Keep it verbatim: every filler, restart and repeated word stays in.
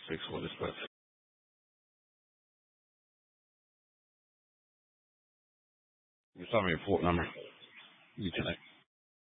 six. What is that? You tell me a port number. You can